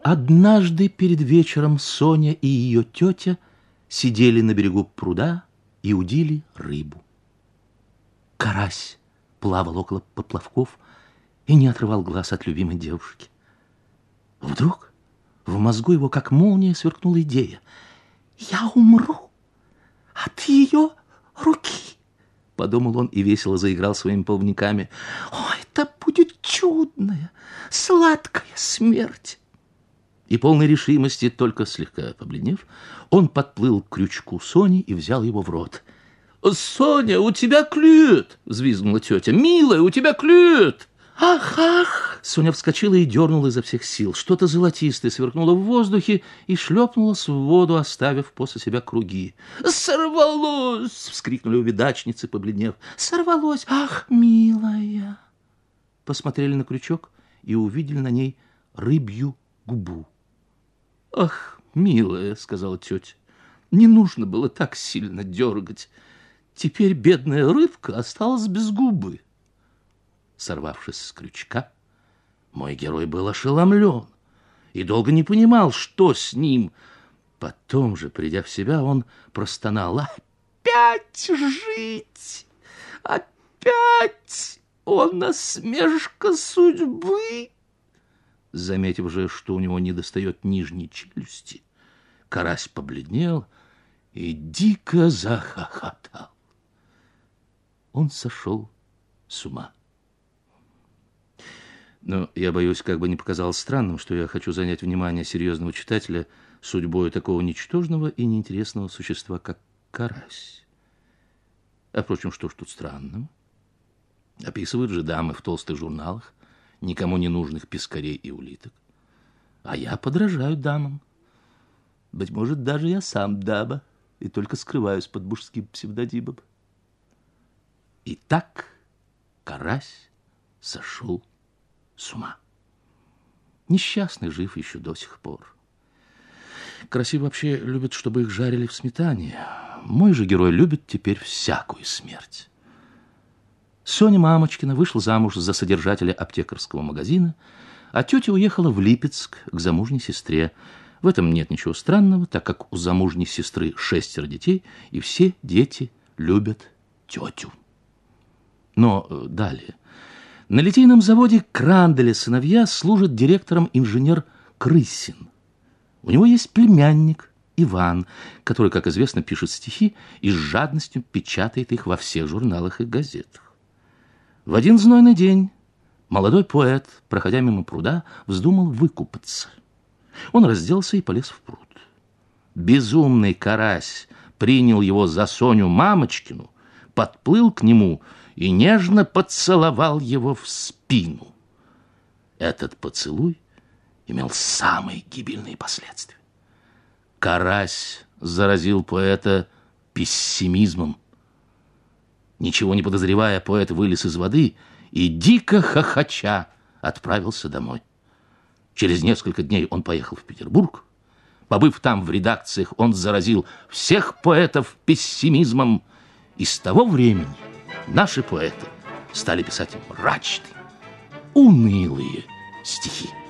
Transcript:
Однажды перед вечером Соня и ее тетя сидели на берегу пруда и удили рыбу. Карась плавал около поплавков и не отрывал глаз от любимой девушки. Вдруг в мозгу его, как молния, сверкнула идея. «Я умру от ее руки», — подумал он и весело заиграл своими плавниками. «О, это будет чудная, сладкая смерть!» И полной решимости, только слегка побледнев, он подплыл к крючку Сони и взял его в рот. «Соня, у тебя клюет!» — взвизгнула тетя. «Милая, у тебя клюет!» «Ах, ах!» Соня вскочила и дернула изо всех сил. Что-то золотистое сверкнуло в воздухе и шлепнулось в воду, оставив после себя круги. «Сорвалось!» — вскрикнули обе дачницы, побледнев. «Сорвалось! Ах, милая!» Посмотрели на крючок и увидели на ней рыбью губу. «Ах, милая!» — сказала тетя. «Не нужно было так сильно дергать. Теперь бедная рыбка осталась без губы». Сорвавшись с крючка, мой герой был ошеломлен и долго не понимал, что с ним. Потом же, придя в себя, он простонал: «Опять жить! Опять! Он насмешка судьбы!» Заметив же, что у него недостает нижней челюсти, карась побледнел и дико захохотал. Он сошел с ума. Но я боюсь, как бы не показалось странным, что я хочу занять внимание серьезного читателя судьбой такого ничтожного и неинтересного существа, как карась. А, впрочем, что ж тут странного? Описывают же дамы в толстых журналах никому не нужных пескарей и улиток. А я подражаю дамам. Быть может, даже я сам дама, и только скрываюсь под мужским псевдонимом. И так карась сошел с ума. Несчастный жив еще до сих пор. Караси вообще любят, чтобы их жарили в сметане. Мой же герой любит теперь всякую смерть. Соня Мамочкина вышла замуж за содержателя аптекарского магазина, а тетя уехала в Липецк к замужней сестре. В этом нет ничего странного, так как у замужней сестры 6 детей, и все дети любят тетю. Но далее. На литейном заводе Кранделя сыновья служит директором инженер Крысин. У него есть племянник Иван, который, как известно, пишет стихи и с жадностью печатает их во всех журналах и газетах. В один знойный день молодой поэт, проходя мимо пруда, вздумал выкупаться. Он разделся и полез в пруд. Безумный карась принял его за Соню Мамочкину, подплыл к нему и нежно поцеловал его в спину. Этот поцелуй имел самые гибельные последствия. Карась заразил поэта пессимизмом. Ничего не подозревая, поэт вылез из воды и, дико хохоча, отправился домой. Через несколько дней он поехал в Петербург. Побыв там в редакциях, он заразил всех поэтов пессимизмом. И с того времени наши поэты стали писать мрачные, унылые стихи.